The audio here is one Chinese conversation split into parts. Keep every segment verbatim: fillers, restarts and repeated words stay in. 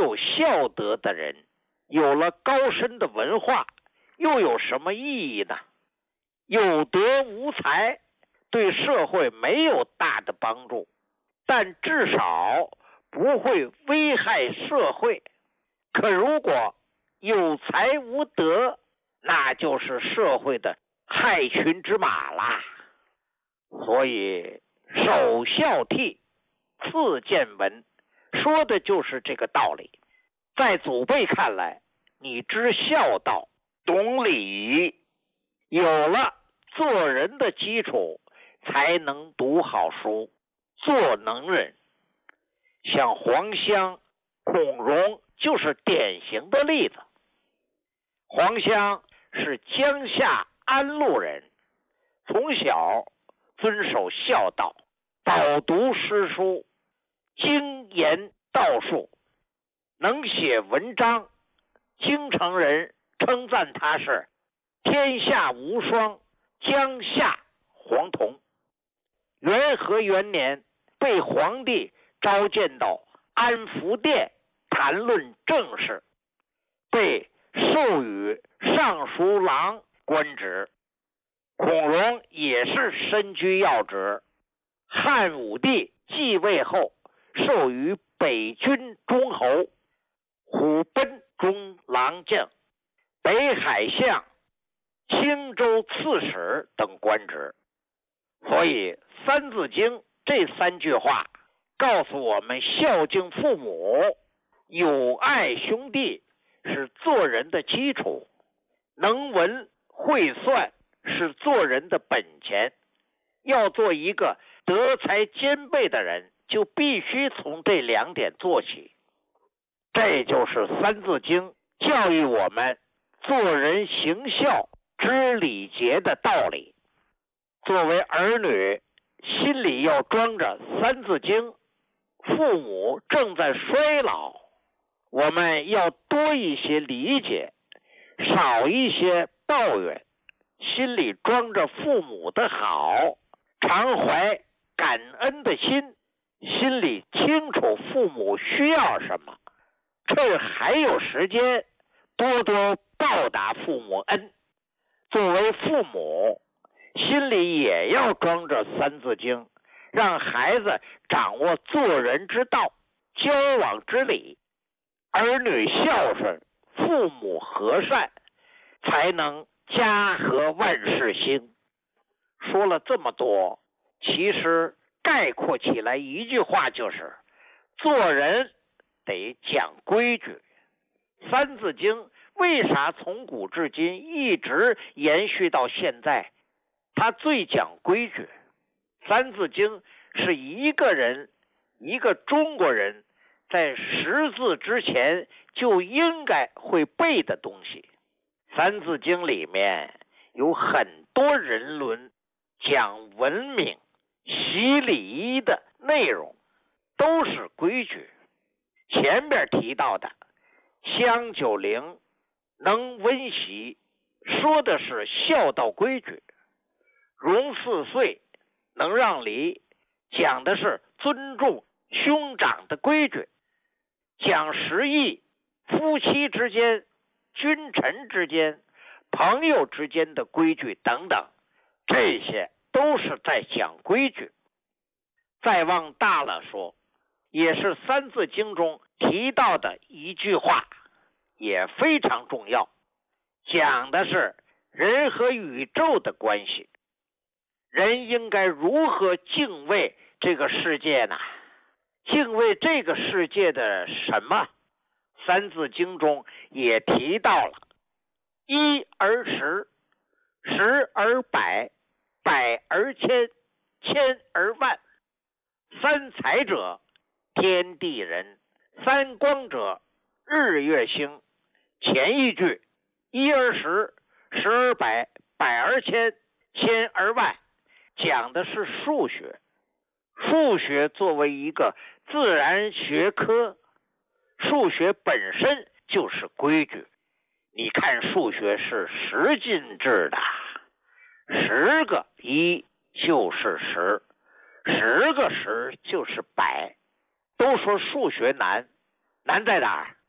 有孝德的人，有了高深的文化，又有什么意义呢？有德无才，对社会没有大的帮助，但至少不会危害社会。可如果有才无德，那就是社会的害群之马啦。所以首孝悌，次见闻，说的就是这个道理。在祖辈看来，你知孝道，懂礼，有了做人的基础，才能读好书，做能人。像黄香、孔融就是典型的例子。黄香是江夏安陆人，从小遵守孝道，饱读诗书，精研道术，能写文章。京城人称赞他是天下无双，江夏黄铜。元和元年被皇帝召见到安福殿谈论政事，被授予尚书郎官职。孔融也是身居要职，汉武帝继位后授予北军中侯、虎贲中郎将、北海相、青州刺史等官职。所以《三字经》这三句话告诉我们，孝敬父母、友爱兄弟是做人的基础，能文会算是做人的本钱。要做一个德才兼备的人，就必须从这两点做起。这就是《三字经》教育我们做人行孝、知礼节的道理。作为儿女，心里要装着《三字经》，父母正在衰老，我们要多一些理解，少一些抱怨，心里装着父母的好，常怀感恩的心，心里清楚父母需要什么，趁还有时间多多报答父母恩。作为父母，心里也要装着《三字经》，让孩子掌握做人之道、交往之理。儿女孝顺，父母和善，才能家和万事兴。说了这么多，其实概括起来一句话就是：做人得讲规矩。《三字经》为啥从古至今一直延续到现在？它最讲规矩。《三字经》是一个人，一个中国人在识字之前就应该会背的东西。《三字经》里面有很多人伦、讲文明、习礼仪的内容，都是规矩。前面提到的香九龄、能温席，说的是孝道规矩；融四岁、能让梨，讲的是尊重兄长的规矩；讲十义，夫妻之间、君臣之间、朋友之间的规矩等等，这些都是在讲规矩。再往大了说，也是《三字经》中提到的一句话，也非常重要，讲的是人和宇宙的关系。人应该如何敬畏这个世界呢？敬畏这个世界的什么？《三字经》中也提到了：一而十，十而百，百而千，千而万。三才者，天地人；三光者，日月星。前一句一而十，十而百，百而千，千而万，讲的是数学。数学作为一个自然学科，数学本身就是规矩。你看数学是十进制的，十个一就是十，十个十就是百。都说数学难，难在哪儿？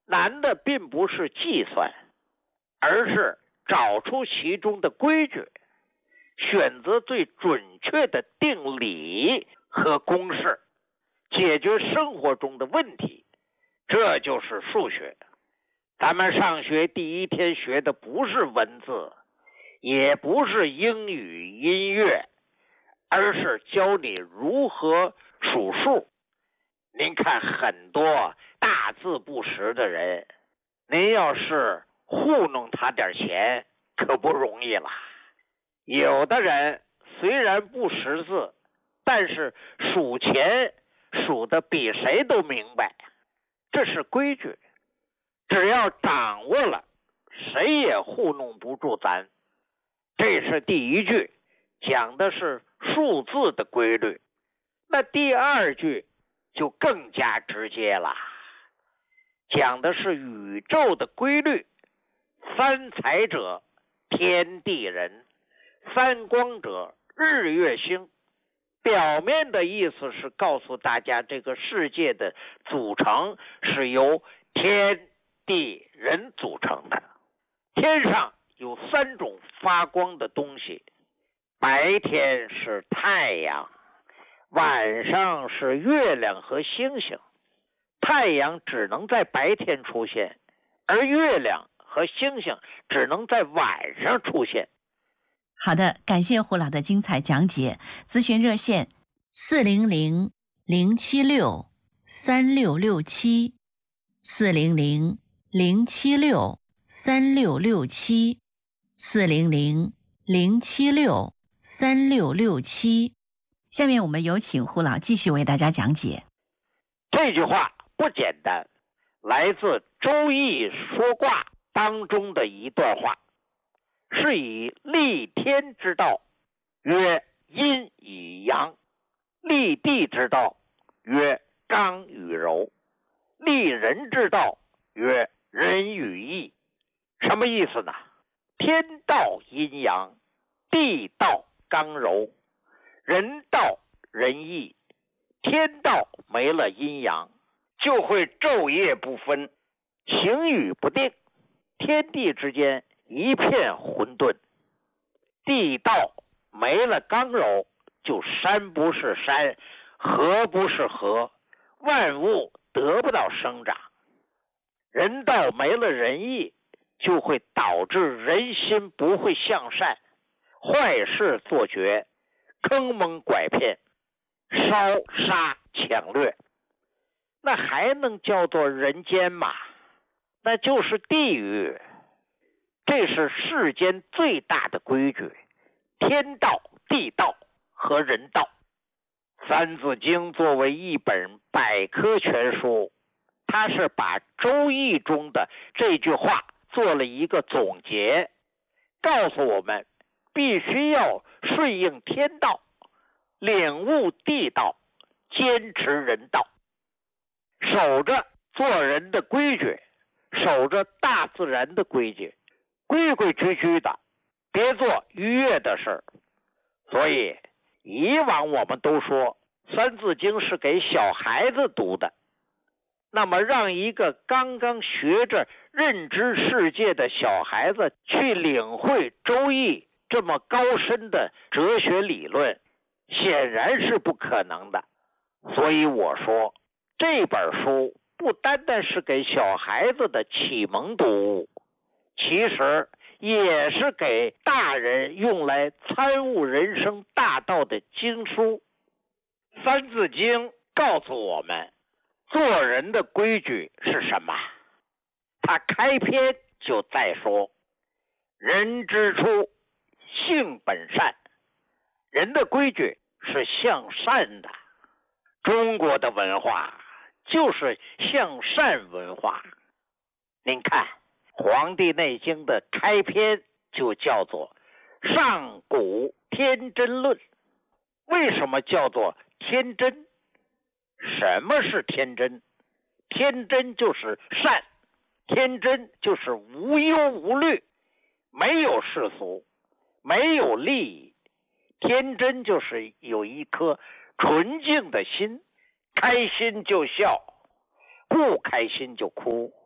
难的并不是计算，而是找出其中的规矩，选择最准确的定理和公式，解决生活中的问题。这就是数学。咱们上学第一天学的不是文字，也不是英语音乐，而是教你如何数数。您看很多大字不识的人，您要是糊弄他点钱可不容易了。有的人虽然不识字，但是数钱数得比谁都明白，这是规矩。只要掌握了，谁也糊弄不住咱。这是第一句，讲的是数字的规律。那第二句就更加直接了，讲的是宇宙的规律。三才者，天地人；三光者，日月星。表面的意思是告诉大家，这个世界的组成是由天地人组成的。天上有三种发光的东西，白天是太阳，晚上是月亮和星星。太阳只能在白天出现，而月亮和星星只能在晚上出现。 好的，感谢胡老的精彩讲解。咨询热线四零零零七六三六六七，四零零零七六三六六七，四零零零七六三六六七。下面我们有请胡老继续为大家讲解。 这句话不简单，来自《周易》说卦当中的一段话，是以立天之道，曰阴与阳；立地之道，曰刚与柔；立人之道，曰仁与义。什么意思呢？天道阴阳，地道刚柔，人道仁义。天道没了阴阳，就会昼夜不分，晴雨不定，天地之间一片混沌。地道没了刚柔，就山不是山，河不是河，万物得不到生长。人道没了仁义，就会导致人心不会向善，坏事做绝，坑蒙拐骗，烧杀抢掠。那还能叫做人间吗？那就是地狱。这是世间最大的规矩，天道、地道和人道。三字经作为一本百科全书，它是把周易中的这句话做了一个总结，告诉我们必须要顺应天道，领悟地道，坚持人道，守着做人的规矩，守着大自然的规矩，规规矩矩的，别做逾越的事儿。所以以往我们都说三字经是给小孩子读的，那么让一个刚刚学着认知世界的小孩子去领会周易这么高深的哲学理论，显然是不可能的。所以我说这本书不单单是给小孩子的启蒙读物，其实也是给大人用来参悟人生大道的经书。三字经告诉我们做人的规矩是什么。他开篇就在说，人之初性本善，人的规矩是向善的。中国的文化就是向善文化。您看《黄帝内经》的开篇就叫做上古天真论。为什么叫做天真？什么是天真？天真就是善，天真就是无忧无虑，没有世俗，没有利益。天真就是有一颗纯净的心，开心就笑，不开心就哭。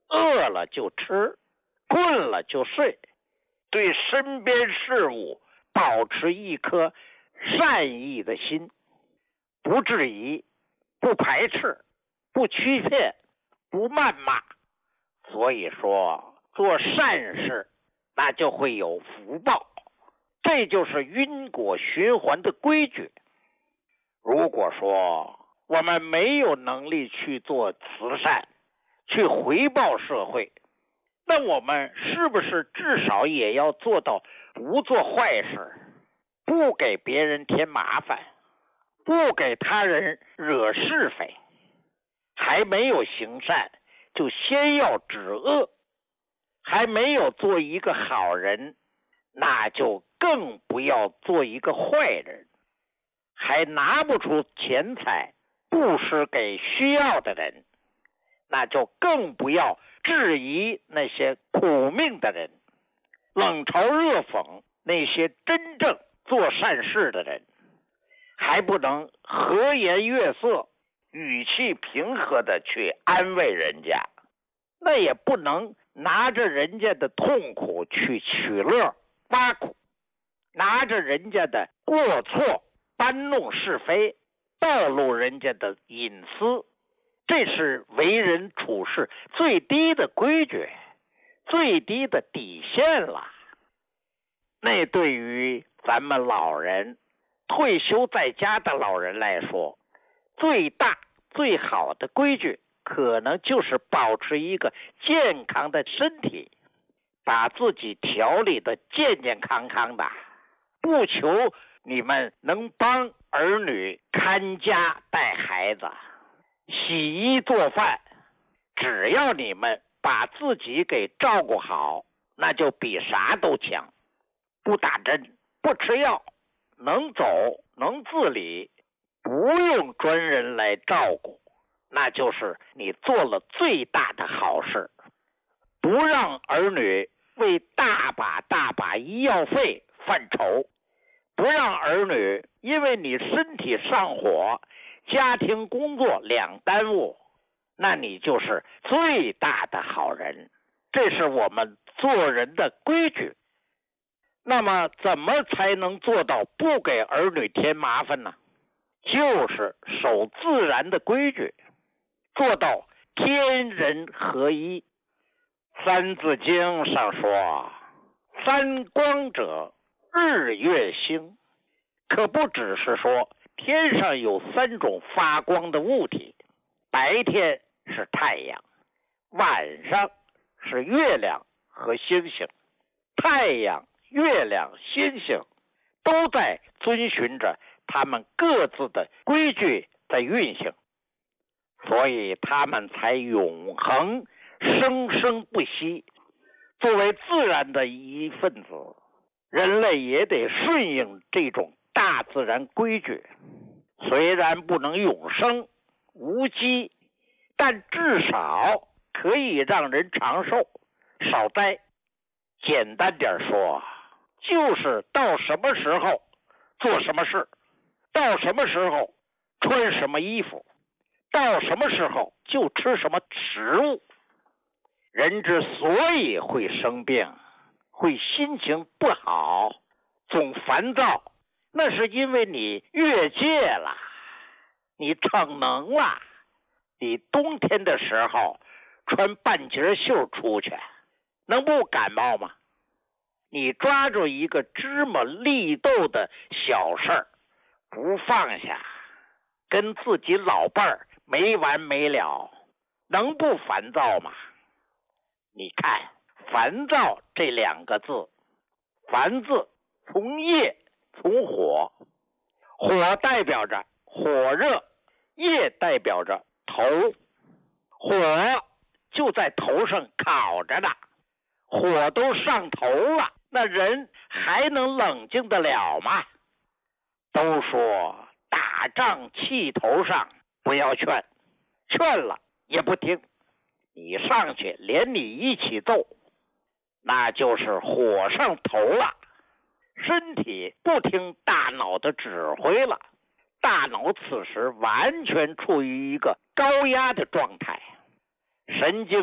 饿了就吃，困了就睡，对身边事物保持一颗善意的心，不质疑，不排斥，不欺骗，不谩骂。所以说，做善事那就会有福报，这就是因果循环的规矩。如果说我们没有能力去做慈善，去回报社会，那我们是不是至少也要做到不做坏事，不给别人添麻烦，不给他人惹是非？还没有行善，就先要止恶；还没有做一个好人，那就更不要做一个坏人。还拿不出钱财布施给需要的人，那就更不要质疑那些苦命的人，冷嘲热讽那些真正做善事的人。还不能和颜悦色，语气平和的去安慰人家，那也不能拿着人家的痛苦去取乐挖苦，拿着人家的过错搬弄是非，暴露人家的隐私。这是为人处事最低的规矩，最低的底线了。那对于咱们老人，退休在家的老人来说，最大最好的规矩可能就是保持一个健康的身体，把自己调理的健健康康的，不求你们能帮儿女看家带孩子洗衣做饭，只要你们把自己给照顾好，那就比啥都强。不打针，不吃药，能走能自理，不用专人来照顾，那就是你做了最大的好事。不让儿女为大把大把医药费犯愁，不让儿女因为你身体上火，家庭工作两耽误，那你就是最大的好人。这是我们做人的规矩。那么怎么才能做到不给儿女添麻烦呢？就是守自然的规矩，做到天人合一。三字经上说，三光者，日月星。可不只是说天上有三种发光的物体，白天是太阳，晚上是月亮和星星。太阳、月亮、星星都在遵循着他们各自的规矩在运行，所以他们才永恒生生不息。作为自然的一份子，人类也得顺应这种大自然规矩。虽然不能永生无疾，但至少可以让人长寿少灾。简单点说，就是到什么时候做什么事，到什么时候穿什么衣服，到什么时候就吃什么食物。人之所以会生病，会心情不好，总烦躁，那是因为你越界了，你逞能了。你冬天的时候穿半截袖出去，能不感冒吗？你抓住一个芝麻绿豆的小事儿不放下，跟自己老伴儿没完没了，能不烦躁吗？你看烦躁这两个字，烦字从业从火，火代表着火热，业代表着头，火就在头上烤着呢，火都上头了，那人还能冷静得了吗？都说打仗气头上，不要劝，劝了也不听，你上去连你一起揍，那就是火上头了，身体不听大脑的指挥了，大脑此时完全处于一个高压的状态，神经